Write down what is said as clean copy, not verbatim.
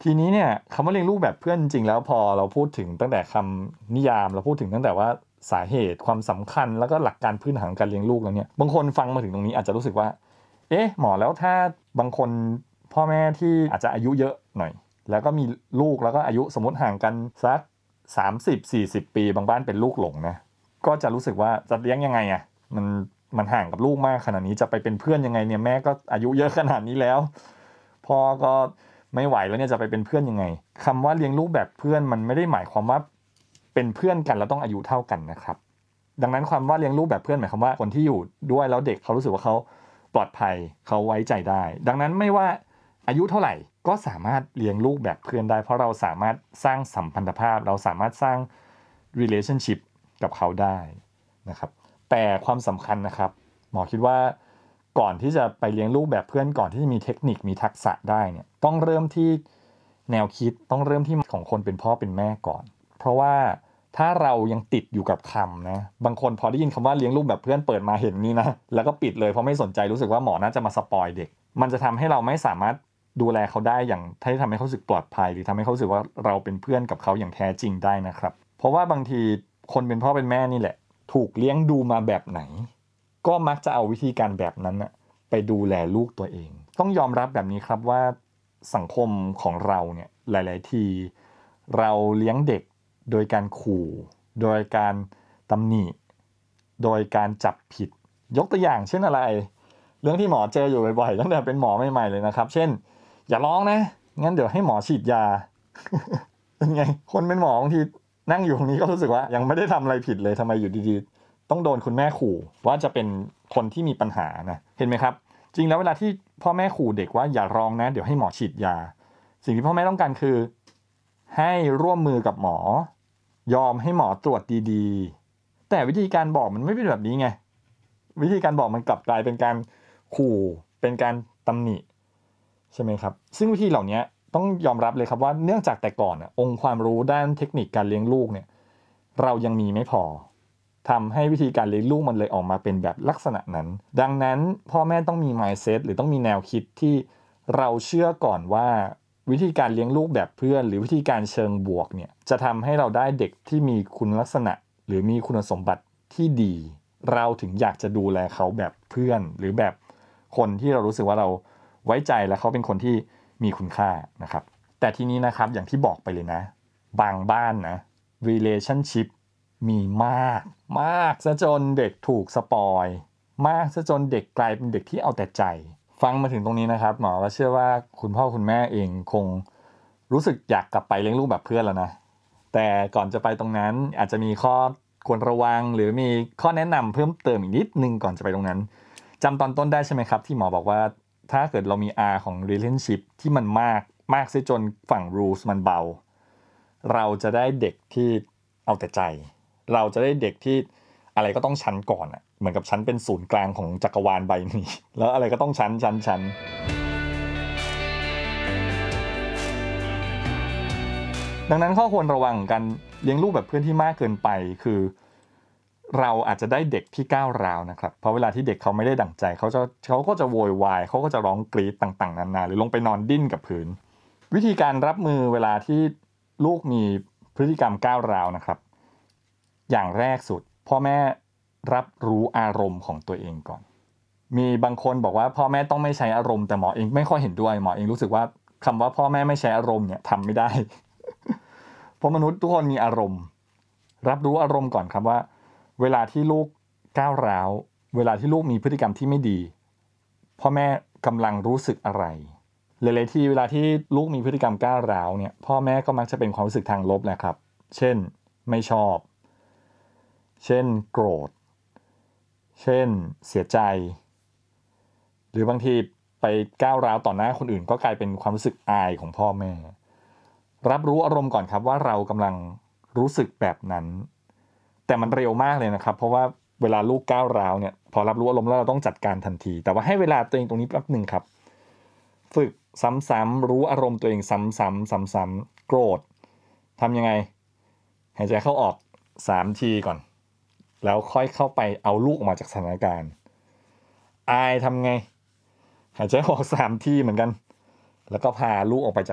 ทีนี้เนี่ยคำว่าเลี้ยงลูกแบบเพื่อนจริงๆแล้วพอเราพูดถึงตั้งแต่คำนิยามเราพูดถึงตั้งแต่ว่าสาเหตุความสำคัญแล้วก็หลักการพื้นฐานของการเลี้ยงลูกแล้วเนี่ยบางคนฟังมาถึงตรงนี้อาจจะรู้สึกว่าหมอแล้วถ้าบางคนพ่อแม่ที่อาจจะอายุเยอะหน่อยแล้วก็มีลูกแล้วก็อายุสมมติห่างกันสัก30-40 ปีบางบ้านเป็นลูกหลงนะก็จะรู้สึกว่าจะเลี้ยงยังไงอ่ะมันห่างกับลูกมากขนาดนี้จะไปเป็นเพื่อนยังไงเนี่ยแม่ก็อายุเยอะขนาดนี้แล้วพ่อก็ไม่ไหวแล้วเนี่ยจะไปเป็นเพื่อนยังไงคำว่าเลี้ยงลูกแบบเพื่อนมันไม่ได้หมายความว่าเป็นเพื่อนกันแล้วต้องอายุเท่ากันนะครับดังนั้นความว่าเลี้ยงลูกแบบเพื่อนหมายความว่าคนที่อยู่ด้วยแล้วเด็กเขารู้สึกว่าเขาปลอดภัยเขาไว้ใจได้ดังนั้นไม่ว่าอายุเท่าไหร่ก็สามารถเลี้ยงลูกแบบเพื่อนได้เพราะเราสามารถสร้างสัมพันธภาพเราสามารถสร้าง relationship กับเขาได้นะครับแต่ความสำคัญนะครับหมอคิดว่าก่อนที่จะไปเลี้ยงลูกแบบเพื่อนก่อนที่จะมีเทคนิคมีทักษะได้เนี่ยต้องเริ่มที่แนวคิดต้องเริ่มที่ของคนเป็นพ่อเป็นแม่ก่อนเพราะว่าถ้าเรายังติดอยู่กับคำนะบางคนพอได้ยินคำว่าเลี้ยงลูกแบบเพื่อนเปิดมาเห็นนี่นะแล้วก็ปิดเลยเพราะไม่สนใจรู้สึกว่าหมอน่าจะมาสปอยเด็กมันจะทำให้เราไม่สามารถดูแลเขาได้อย่างที่ทำให้เขารู้สึกปลอดภัยหรือทำให้เขารู้สึกว่าเราเป็นเพื่อนกับเขาอย่างแท้จริงได้นะครับเพราะว่าบางทีคนเป็นพ่อเป็นแม่นี่แหละถูกเลี้ยงดูมาแบบไหนก็มักจะเอาวิธีการแบบนั้นนะไปดูแลลูกตัวเองต้องยอมรับแบบนี้ครับว่าสังคมของเราเนี่ยหลายๆทีเราเลี้ยงเด็กโดยการขู่โดยการตำหนิโดยการจับผิดยกตัวอย่างเช่นอะไรเรื่องที่หมอเจออยู่บ่อยๆตั้งแต่เป็นหมอใหม่ๆเลยนะครับเช่นอย่าร้องนะงั้นเดี๋ยวให้หมอฉีดยา เป็นไงคนเป็นหมอบางทีนั่งอยู่ตรงนี้ก็รู้สึกว่ายังไม่ได้ทำอะไรผิดเลยทำไมอยู่ดีๆต้องโดนคุณแม่ขู่ว่าจะเป็นคนที่มีปัญหานะเห็นไหมครับจริงแล้วเวลาที่พ่อแม่ขู่เด็กว่าอย่าร้องนะเดี๋ยวให้หมอฉีดยาสิ่งที่พ่อแม่ต้องการคือให้ร่วมมือกับหมอยอมให้หมอตรวจดีๆแต่วิธีการบอกมันไม่เป็นแบบนี้ไงวิธีการบอกมันกลับกลายเป็นการขู่เป็นการตำหนิใช่ไหมครับซึ่งวิธีเหล่านี้ต้องยอมรับเลยครับว่าเนื่องจากแต่ก่อนองค์ความรู้ด้านเทคนิคการเลี้ยงลูกเนี่ยเรายังมีไม่พอทำให้วิธีการเลี้ยงลูกมันเลยออกมาเป็นแบบลักษณะนั้นดังนั้นพ่อแม่ต้องมี mindset หรือต้องมีแนวคิดที่เราเชื่อก่อนว่าวิธีการเลี้ยงลูกแบบเพื่อนหรือวิธีการเชิงบวกเนี่ยจะทำให้เราได้เด็กที่มีคุณลักษณะหรือมีคุณสมบัติที่ดีเราถึงอยากจะดูแลเขาแบบเพื่อนหรือแบบคนที่เรารู้สึกว่าเราไว้ใจและเขาเป็นคนที่มีคุณค่านะครับแต่ทีนี้นะครับอย่างที่บอกไปเลยนะบางบ้านนะ relationship มีมากซะจนเด็กถูกสปอยมากซะจนเด็กกลายเป็นเด็กที่เอาแต่ใจฟังมาถึงตรงนี้นะครับหมอก็เชื่อว่าคุณพ่อคุณแม่เองคงรู้สึกอยากกลับไปเลี้ยงลูกแบบเพื่อนแล้วนะแต่ก่อนจะไปตรงนั้นอาจจะมีข้อควรระวังหรือมีข้อแนะนำเพิ่มเติมอีกนิดนึงก่อนจะไปตรงนั้นจำตอนต้นได้ใช่ไหมครับที่หมอบอกว่าถ้าเกิดเรามี R ของ relationship ที่มันมากซะจนฝั่ง rules มันเบาเราจะได้เด็กที่เอาแต่ใจเราจะได้เด็กที่อะไรก็ต้องชั้นก่อนอ่ะเหมือนกับชั้นเป็นศูนย์กลางของจักรวาลใบนี้แล้วอะไรก็ต้องชั้นดังนั้นข้อควรระวังการเลี้ยงลูกแบบเพื่อนที่มากเกินไปคือเราอาจจะได้เด็กที่ก้าวร้าวนะครับเพราะเวลาที่เด็กเขาไม่ได้ดั่งใจเขาก็จะโวยวายเขาก็จะร้องกรี๊ดต่างๆนานาหรือลงไปนอนดิ้นกับพื้นวิธีการรับมือเวลาที่ลูกมีพฤติกรรมก้าวร้าวนะครับอย่างแรกสุดพ่อแม่รับรู้อารมณ์ของตัวเองก่อนมีบางคนบอกว่าพ่อแม่ต้องไม่ใช้อารมณ์แต่หมอเองไม่ค่อยเห็นด้วยหมอเองรู้สึกว่าคำว่าพ่อแม่ไม่ใช้อารมณ์เนี่ยทำไม่ได้ เพราะมนุษย์ทุกคนมีอารมณ์รับรู้อารมณ์ก่อนครับว่าเวลาที่ลูกก้าวร้าวเวลาที่ลูกมีพฤติกรรมที่ไม่ดีพ่อแม่กำลังรู้สึกอะไรหลายๆทีเวลาที่ลูกมีพฤติกรรมก้าวร้าวเนี่ยพ่อแม่ก็มักจะเป็นความรู้สึกทางลบแหละครับเช่นไม่ชอบเช่นโกรธเช่นเสียใจหรือบางทีไปก้าวร้าวต่อหน้าคนอื่นก็กลายเป็นความรู้สึกอายของพ่อแม่รับรู้อารมณ์ก่อนครับว่าเรากำลังรู้สึกแบบนั้นแต่มันเร็วมากเลยนะครับเพราะว่าเวลาลูกก้าวร้าวเนี่ยพอรับรู้อารมณ์แล้วเราต้องจัดการทันทีแต่ว่าให้เวลาตัวเองตรงนี้แป๊บนึงครับฝึกซ้ำๆรู้อารมณ์ตัวเองซ้ำๆโกรธทำยังไงหายใจเข้าออก3 ทีก่อนแล้วค่อยเข้าไปเอาลูกออกมาจากสถานการณ์อายทำไงหายใจออก3 ทีเหมือนกันแล้วก็พาลูกออกไปจาก